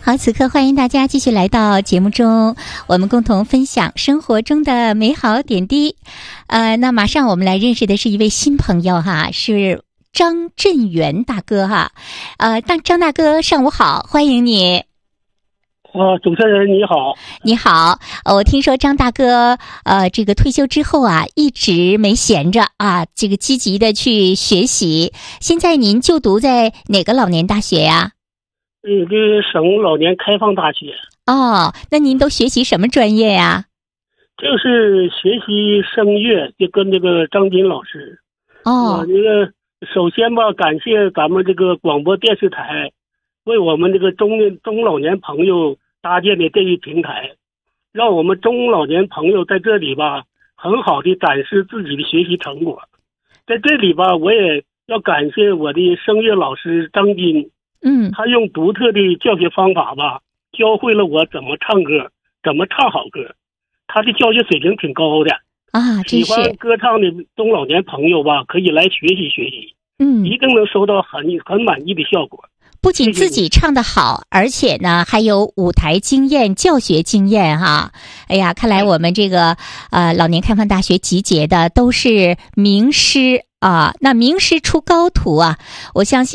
好，此刻欢迎大家继续来到节目中，我们共同分享生活中的美好点滴。那马上我们来认识的是一位新朋友哈，是张振元大哥哈。张大哥上午好，欢迎你。 主持人你好。 你好，我听说张大哥这个退休之后啊，一直没闲着啊，这个积极的去学习。现在您就读在哪个老年大学呀？ 这个省老年开放大学。 哦，那您都学习什么专业呀？ 就是学习声乐，就跟这个张斌老师。首先吧，感谢咱们这个广播电视台为我们这个中老年朋友搭建的这一平台，让我们中老年朋友在这里吧很好的展示自己的学习成果。在这里吧，我也要感谢我的声乐老师张斌。他用独特的教学方法吧，教会了我怎么唱歌，怎么唱好歌。他的教学水平挺高的啊，喜欢歌唱的中老年朋友吧，可以来学习学习。一定能收到很满意的效果。 不仅自己唱得好，而且呢还有舞台经验、教学经验哈。哎呀，看来我们这个老年开放大学集结的都是名师啊，那名师出高徒啊，我相信。